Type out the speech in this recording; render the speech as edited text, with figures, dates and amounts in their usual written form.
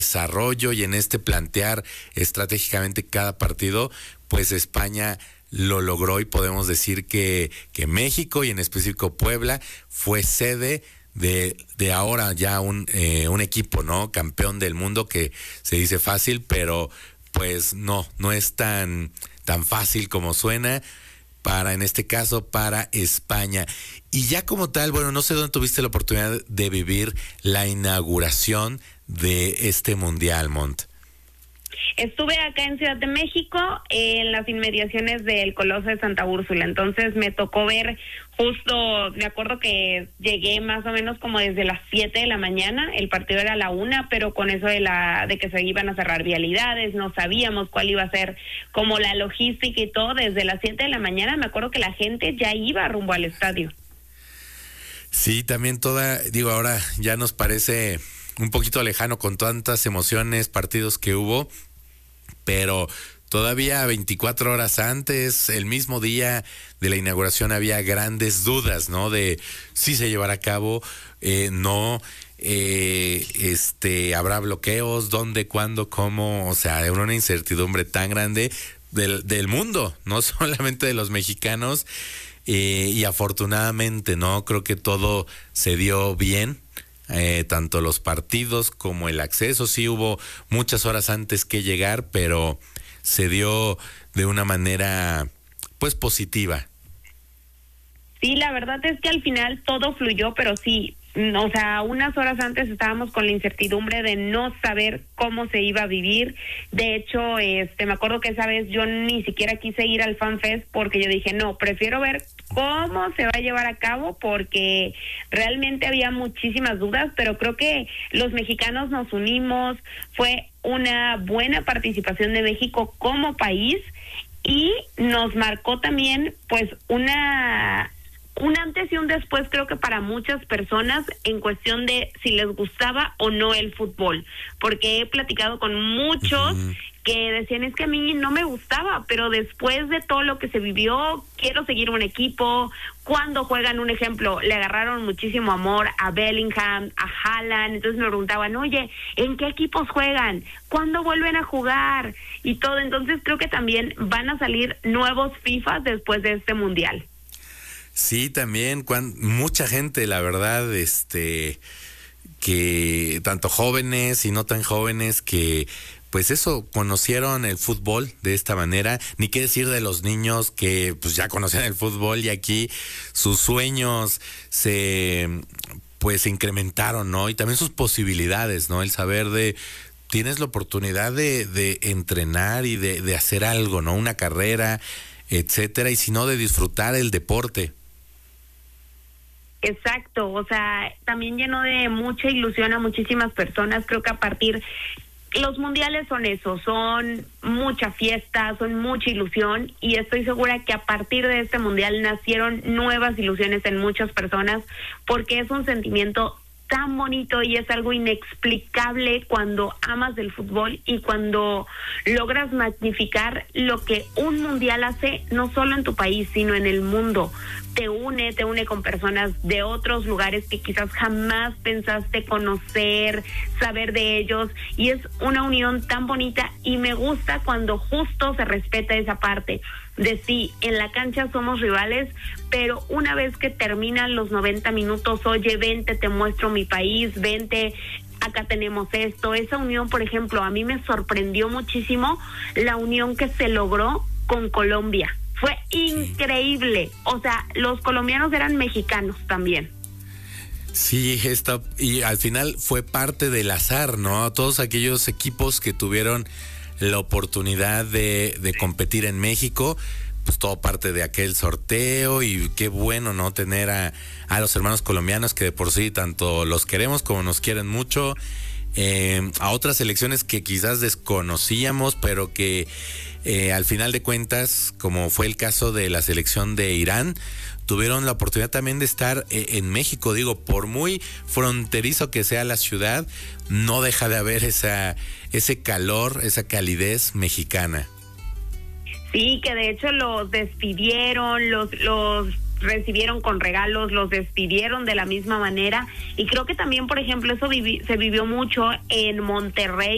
desarrollo y en este plantear estratégicamente cada partido, pues España lo logró y podemos decir que México y en específico Puebla fue sede de ahora ya un equipo, ¿no? Campeón del mundo, que se dice fácil, pero pues no es tan fácil como suena en este caso, para España. Y ya como tal, bueno, no sé dónde tuviste la oportunidad de vivir la inauguración de este Mundial, Mont. Estuve acá en Ciudad de México, en las inmediaciones del Coloso de Santa Úrsula, entonces me tocó ver justo, me acuerdo que llegué más o menos como desde las 7 de la mañana, el partido era a la 1, pero con eso de que se iban a cerrar vialidades, no sabíamos cuál iba a ser como la logística y todo, desde las 7 de la mañana me acuerdo que la gente ya iba rumbo al estadio. Sí, también ahora ya nos parece un poquito lejano con tantas emociones, partidos que hubo, pero todavía 24 horas antes, el mismo día de la inauguración, había grandes dudas, ¿no? De si se llevará a cabo, no, habrá bloqueos, dónde, cuándo, cómo, o sea, era una incertidumbre tan grande del mundo, no solamente de los mexicanos, y afortunadamente, ¿no? Creo que todo se dio bien. Tanto los partidos como el acceso, sí hubo muchas horas antes que llegar, pero se dio de una manera pues positiva. Sí, la verdad es que al final todo fluyó, pero sí, o sea, unas horas antes estábamos con la incertidumbre de no saber cómo se iba a vivir. De hecho, me acuerdo que esa vez yo ni siquiera quise ir al Fan Fest porque yo dije, no, prefiero ver cómo se va a llevar a cabo, porque realmente había muchísimas dudas, pero creo que los mexicanos nos unimos, fue una buena participación de México como país y nos marcó también pues un antes y un después, creo que para muchas personas, en cuestión de si les gustaba o no el fútbol, porque he platicado con muchos que decían, es que a mí no me gustaba, pero después de todo lo que se vivió, quiero seguir un equipo. Cuando juegan, un ejemplo, le agarraron muchísimo amor a Bellingham, a Haaland, entonces me preguntaban, oye, ¿en qué equipos juegan? ¿Cuándo vuelven a jugar? Y todo, entonces creo que también van a salir nuevos FIFAs después de este Mundial. Sí, también mucha gente, la verdad, que tanto jóvenes y no tan jóvenes, que pues eso, conocieron el fútbol de esta manera. Ni qué decir de los niños que pues ya conocían el fútbol y aquí sus sueños se incrementaron, ¿no? Y también sus posibilidades, ¿no? El saber tienes la oportunidad de entrenar y de hacer algo, ¿no? Una carrera, etcétera, y si no, de disfrutar el deporte. Exacto, o sea, también llenó de mucha ilusión a muchísimas personas. Creo que los mundiales son eso, son mucha fiesta, son mucha ilusión, y estoy segura que a partir de este mundial nacieron nuevas ilusiones en muchas personas, porque es un sentimiento tan bonito y es algo inexplicable cuando amas el fútbol y cuando logras magnificar lo que un mundial hace, no solo en tu país, sino en el mundo. Te une con personas de otros lugares que quizás jamás pensaste conocer, saber de ellos, y es una unión tan bonita, y me gusta cuando justo se respeta esa parte de sí, en la cancha somos rivales, pero una vez que terminan los 90 minutos, oye, vente, te muestro mi país, vente, acá tenemos esto. Esa unión, por ejemplo, a mí me sorprendió muchísimo la unión que se logró con Colombia. Fue increíble. O sea, los colombianos eran mexicanos también. Sí, y al final fue parte del azar, ¿no? Todos aquellos equipos que tuvieron la oportunidad de competir en México, pues todo parte de aquel sorteo, y qué bueno, ¿no? Tener a los hermanos colombianos, que de por sí tanto los queremos como nos quieren mucho, a otras selecciones que quizás desconocíamos, pero que al final de cuentas, como fue el caso de la selección de Irán, tuvieron la oportunidad también de estar en México. Digo, por muy fronterizo que sea la ciudad, no deja de haber ese calor, esa calidez mexicana. Sí, que de hecho los despidieron, los recibieron con regalos, los despidieron de la misma manera, y creo que también, por ejemplo, eso se vivió mucho en Monterrey.